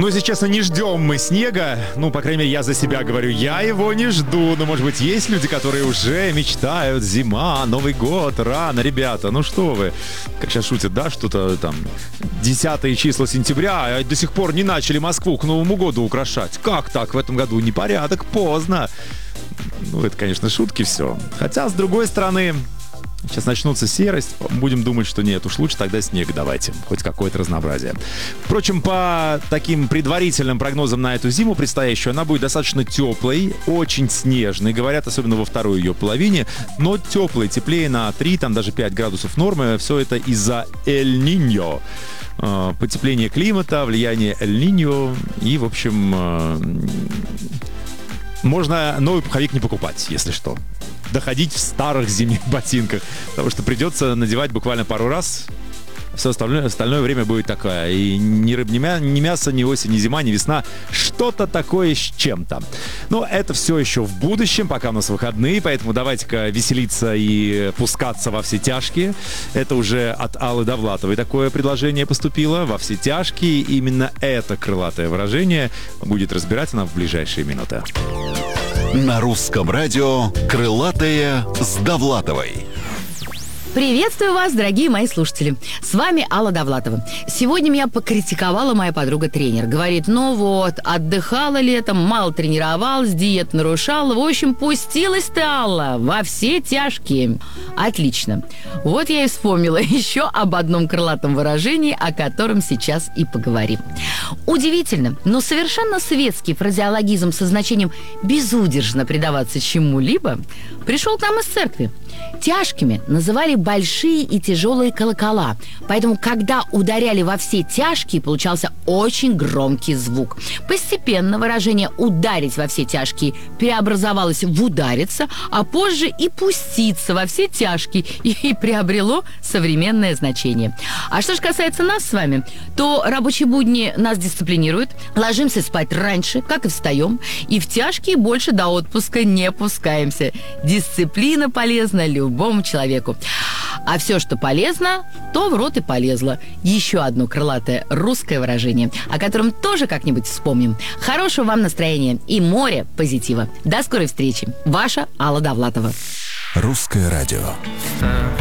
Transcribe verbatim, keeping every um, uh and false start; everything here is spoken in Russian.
Ну, если честно, не ждем мы снега. Ну, по крайней мере, я за себя говорю, я его не жду. Но, может быть, есть люди, которые уже мечтают. Зима, Новый год, рано, ребята. Ну, что вы? Как сейчас шутят, да, что-то там десятые числа сентября, а до сих пор не начали Москву к Новому году украшать. Как так? В этом году непорядок, поздно. Ну, это, конечно, шутки все. Хотя, с другой стороны... Сейчас начнутся серость, будем думать, что нет, уж лучше тогда снег давайте, хоть какое-то разнообразие. Впрочем, по таким предварительным прогнозам на эту зиму предстоящую, она будет достаточно теплой, очень снежной, говорят, особенно во второй ее половине, но теплой, теплее на три, там даже пять градусов нормы, все это из-за Эль-Ниньо. Потепление климата, влияние Эль-Ниньо и, в общем, можно новый пуховик не покупать, если что. Доходить в старых зимних ботинках, потому что придется надевать буквально пару раз. Все остальное, остальное время будет такое. И ни рыб, ни, мя, ни мясо, ни осень, ни зима, ни весна. Что-то такое с чем-то. Но это все еще в будущем, пока у нас выходные. Поэтому давайте-ка веселиться и пускаться во все тяжкие. Это уже от Аллы Довлатовой такое предложение поступило. Во все тяжкие. Именно это крылатое выражение будет разбирать она в ближайшие минуты. На русском радио «Крылатые» с Довлатовой. Приветствую вас, дорогие мои слушатели. С вами Алла Довлатова. Сегодня меня покритиковала моя подруга-тренер. Говорит, ну вот, отдыхала летом, мало тренировалась, диет нарушала. В общем, пустилась ты, Алла, во все тяжкие. Отлично. Вот я и вспомнила еще об одном крылатом выражении, о котором сейчас и поговорим. Удивительно, но совершенно светский фразеологизм со значением «безудержно предаваться чему-либо» пришел к нам из церкви. Тяжкими называли большие и тяжелые колокола. Поэтому, когда ударяли во все тяжкие, получался очень громкий звук. Постепенно выражение «ударить во все тяжкие» преобразовалось в «удариться», а позже и «пуститься во все тяжкие» и приобрело современное значение. А что же касается нас с вами, то рабочие будни нас дисциплинируют. Ложимся спать раньше, как и встаем, и в тяжкие больше до отпуска не пускаемся. Дисциплина полезна любому человеку. А все, что полезно, то в рот и полезло. Еще одно крылатое русское выражение, о котором тоже как-нибудь вспомним. Хорошего вам настроения и море позитива. До скорой встречи. Ваша Алла Довлатова. Русское радио.